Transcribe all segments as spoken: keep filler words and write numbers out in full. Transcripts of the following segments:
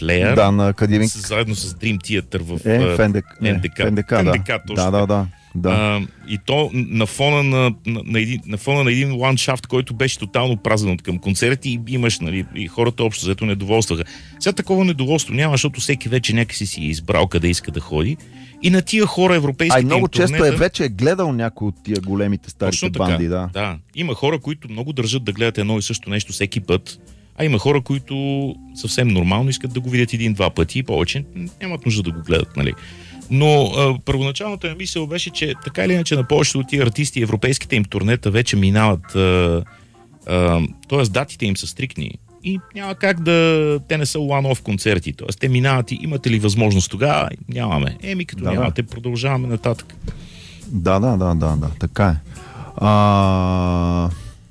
Player, да, на Кадивин. заедно с Dream Theater в е, Фендек, Н Д К. Н Д К, Н да. Д К, точно. Да, да, да. Да. А, и то на фона на, на, на, един, на фона на един ландшафт, който беше тотално празен от към концерти и имаш, нали, и хората общо взето недоволстваха. Сега такова недоволство няма, защото всеки вече някакси си е избрал къде иска да ходи. И на тия хора европейските А и много им често турнета, е вече е гледал някой от тия големите старите банди, да. да. Има хора, които много държат да гледат едно и също нещо всеки път, а има хора, които съвсем нормално искат да го видят един-два пъти и повече нямат нужда да го гледат, нали. Но а, първоначалната ми мисъл беше, че така или иначе на повечето от тия артисти европейските им турнета вече минават, а, а, т.е. датите им са стрикни и няма как да... Те не са one-off концерти, т.е. те минават и имате ли възможност тогава? Нямаме. Еми като да, нямате, да. продължаваме нататък. Да, да, да, да, да, така е. А...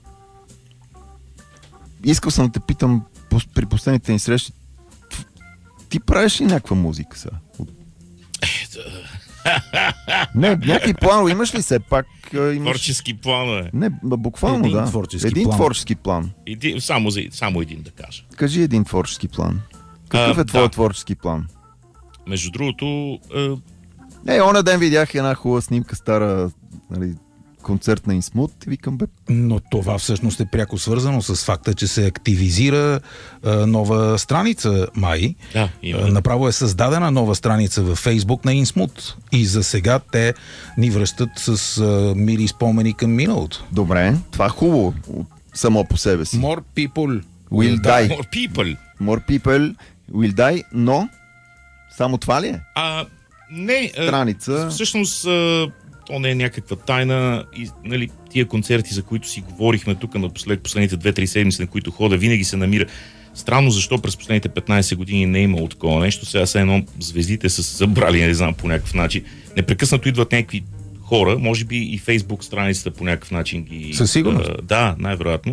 Искал съм да те питам при последните ни срещи, ти правиш ли някаква музика сега? Не, някакви планове имаш ли все пак? Имаш... Творчески планове. Не, буквално един да. Творчески един план. творчески план. Един, само, за, само един да кажа. Кажи един творчески план. Какъв а, е твой да. творчески план? Между другото... Е... Е, оня ден видях една хубава снимка, стара, нали, концерт на Инсмут и викам, бе... Но това всъщност е пряко свързано с факта, че се активизира а, нова страница май. Да, а, направо е създадена нова страница във Фейсбук на Инсмут. И за сега те ни връщат с а, мили спомени към миналото. Добре, това е хубаво само по себе си. More people will die. More people. More people will die, но само това ли е? А, не. Страница. А, всъщност... А... То не е някаква тайна и, нали, тия концерти, за които си говорихме тук напослед, последните две-три седмици, на които хода, винаги се намира. Странно защо през последните петнайсет години не е имало такова нещо. Сега са едно звездите са се забрали, не знам, по някакъв начин. Непрекъснато идват някакви хора, може би и Фейсбук страницата по някакъв начин ги... Със сигурност. А, да, най-вероятно.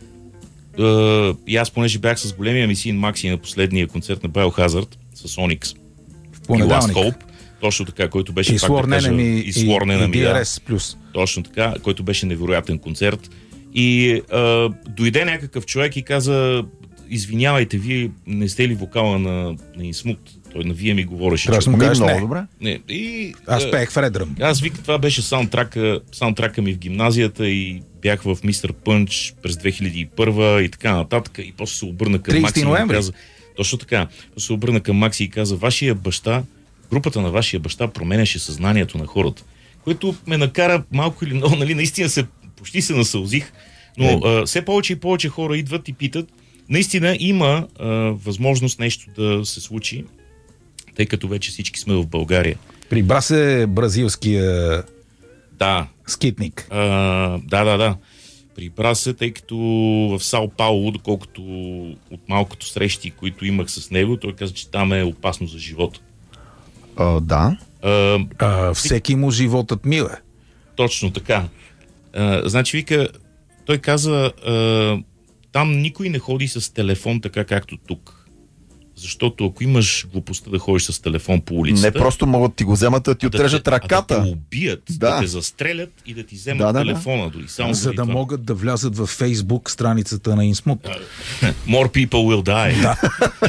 А, и аз, понеже бях с големия ми син Макси на последния концерт на Biohazard с Onyx в понеделник. и Last Hope, точно така, който беше и пак да кажа, ми, и Sworn и ди ар ес плюс. Точно така, който беше невероятен концерт. И а, дойде някакъв човек и каза, извинявайте, вие не сте ли вокала на, на Инсмут? Той на вие ми говореше. Трябва да му кажеш много не. добре. Не. И, аз пеех в Редръм. Аз вика, това беше саундтрака, саундтрака ми в гимназията и бях в Мистер Пънч през две хиляди и първа и така нататък. И после се обърна към Макси и ноември. каза, точно така, после се обърна към Макси и каза, вашия баща, групата на вашия баща променяше съзнанието на хората, което ме накара малко или много, нали, наистина се, почти се насълзих, но е. а, все повече и повече хора идват и питат. Наистина има а, възможност нещо да се случи, тъй като вече всички сме в България. Прибра се бразилския да. скитник. А, да, да, да. Прибра се, тъй като в Сао Пауло, доколкото от малкото срещи, които имах с него, той каза, че там е опасно за живота. А, да. А, а, всеки му животът миле. Точно така. А, значи, вика, той каза, а, там никой не ходи с телефон така както тук. Защото ако имаш глупостта да ходиш с телефон по улицата... Не просто могат да ти го вземат, да ти отрежат да ръката. Да те убият, да. да те застрелят и да ти вземат да, да, телефона да. дори. Само За да това. могат да влязат във Фейсбук страницата на Инсмут. More people will die. Да.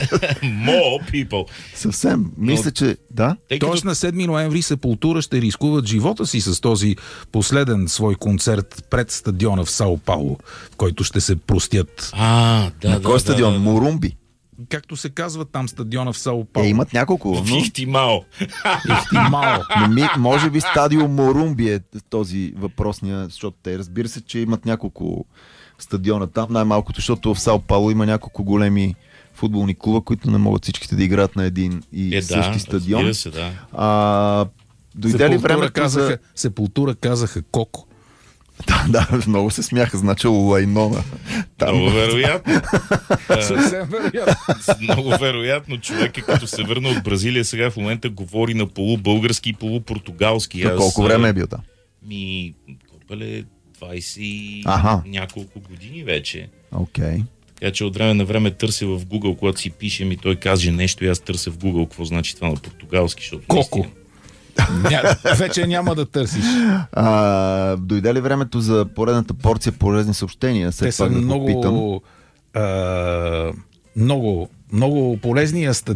More people. Съвсем. Мисля, Но, че... Да. Тоест на седми ноември Сепултура ще рискуват живота си с този последен свой концерт пред стадиона в Сао Пауло, в който ще се простят. А, да, на да, кой да, стадион? Да, да. Мурумби. Както се казва там стадиона в Сао Пауло. Е, имат няколко. Но... Ихтимао. Ихтимао. Ми, може би стадион Мурумби е този въпросния, защото те разбира се, че имат няколко стадиона там, най-малкото, защото в Сао Пауло има няколко големи футболни клуба, които не могат всичките да играят на един и е, същи да, стадион. Се, да. А, дойде ли времето казаха, за... Сепултура казаха Коко. Да, да, много се смяха, значило Лайнона. Там... Много вероятно. Съвсем вероятно. Много вероятно. Човек, като се върна от Бразилия, сега в момента говори на полубългарски и полупортугалски. За колко време е бил там? Ми, копеле, двайсет Аха. няколко години вече. Окей. Okay. Така че от време на време търся в Google, когато си пишем и той каже нещо и аз търся в Google какво значи това на португалски, защото Коко. наистина... Ня, вече няма да търсиш. А, дойде ли времето за поредната порция полезни съобщения? Те са да много, а, много, много полезни.